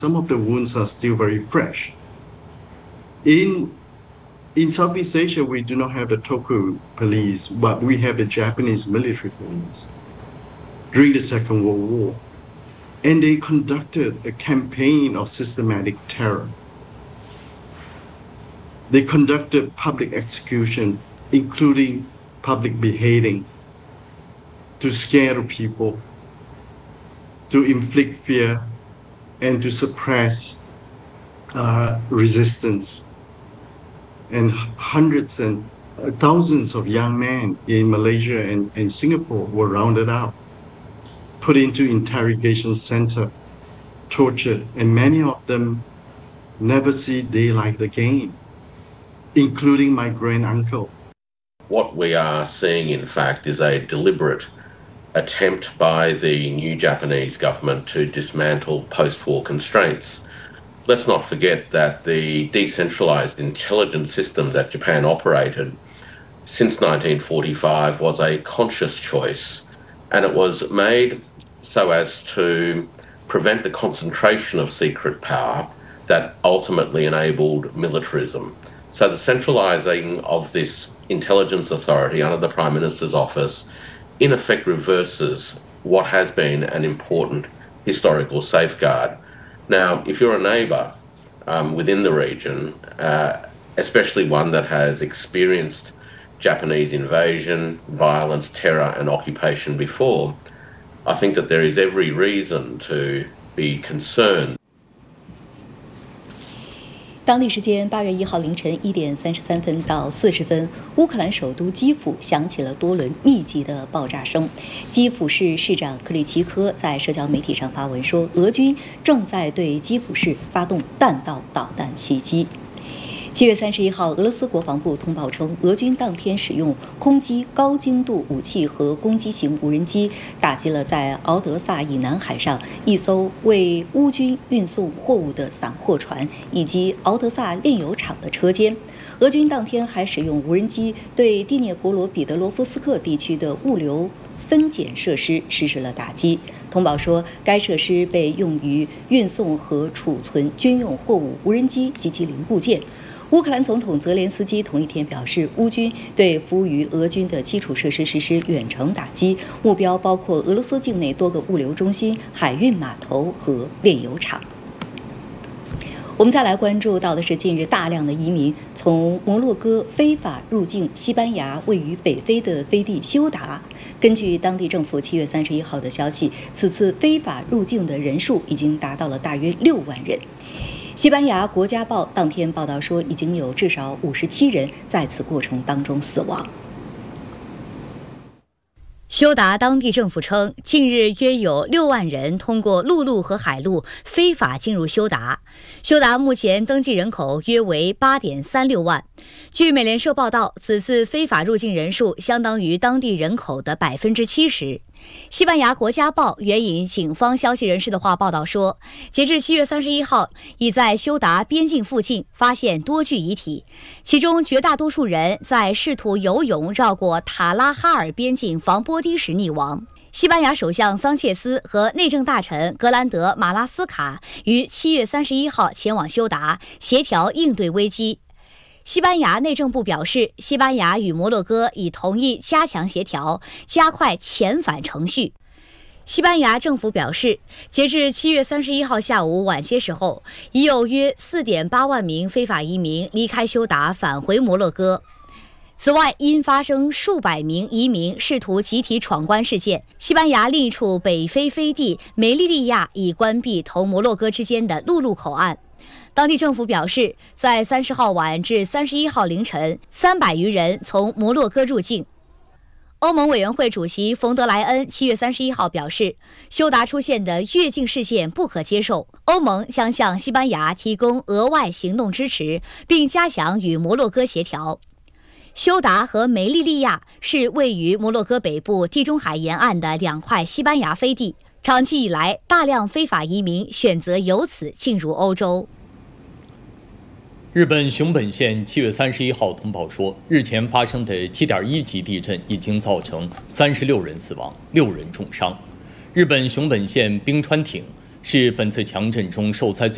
some of the wounds are still very fresh. In Southeast Asia, we do not have the Toku police, but we have the Japanese military police during the Second World War. And they conducted a campaign of systematic terror. They conducted public execution, including public beheading, to scare the people, to inflict fear, and to suppress resistance. And hundreds and thousands of young men in Malaysia and Singapore were rounded up, put into interrogation center, tortured, and many of them never see daylight again, including my grand-uncle. What we are seeing, in fact, is a deliberate attempt by the new Japanese government to dismantle post-war constraints. Let's not forget that the decentralized intelligence system that Japan operated since 1945 was a conscious choice, and it was made so as to prevent the concentration of secret power that ultimately enabled militarism. So the centralizing of this intelligence authority under the Prime Minister's office in effect reverses what has been an important historical safeguard. Now, if you're a neighbour within the region, especially one that has experienced Japanese invasion, violence, terror and occupation before, I think that there is every reason to be concerned. 当地时间8月1号凌晨1点33分到40分，乌克兰首都基辅响起了多轮密集的爆炸声。基辅市市长克里奇科在社交媒体上发文说，俄军正在对基辅市发动弹道导弹袭击。7月31号，俄罗斯国防部通报称，俄军当天使用空击高精度武器和攻击型无人机，打击了在敖德萨以南海上一艘为乌军运送货物的散货船以及敖德萨炼油厂的车间。俄军当天还使用无人机对第聂伯罗彼得罗夫斯克地区的物流分拣设施实施了打击。通报说，该设施被用于运送和储存军用货物、无人机及其零部件。乌克兰总统泽连斯基同一天表示，乌军对服务于俄军的基础设施实施远程打击，目标包括俄罗斯境内多个物流中心、海运码头和炼油厂。我们再来关注到的是，近日大量的移民从摩洛哥非法入境西班牙位于北非的飞地休达。根据当地政府7月31号的消息，此次非法入境的人数已经达到了大约6万人。西班牙国家报当天报道说，已经有至少57人在此过程当中死亡。 休达当地政府称，近日约有6万人通过陆路和海路非法进入休达。休达目前登记人口约为8.36万。据美联社报道，此次非法入境人数相当于当地人口的70%。西班牙国家报援引警方消息人士的话报道说，截至7月31号，已在休达边境附近发现多具遗体，其中绝大多数人在试图游泳绕过塔拉哈尔边境防波堤时溺亡。西班牙首相桑切斯和内政大臣格兰德马拉斯卡于7月31号前往休达协调应对危机。西班牙内政部表示，西班牙与摩洛哥已同意加强协调，加快遣返程序。西班牙政府表示，截至7月31号下午晚些时候，已有约4.8万名非法移民离开休达返回摩洛哥。此外，因发生数百名移民试图集体闯关事件，西班牙另一处北非飞地梅利利亚已关闭同摩洛哥之间的陆路口岸。当地政府表示，在30号晚至31号凌晨，300余人从摩洛哥入境。欧盟委员会主席冯德莱恩7月31号表示，休达出现的越境事件不可接受，欧盟将向西班牙提供额外行动支持，并加强与摩洛哥协调。休达和梅利利亚是位于摩洛哥北部地中海沿岸的2块西班牙飞地，长期以来，大量非法移民选择由此进入欧洲。 日本熊本县7月31号通报说，日前发生的7.1级地震已经造成36人死亡，6人重伤。日本熊本县冰川町是本次强震中受灾最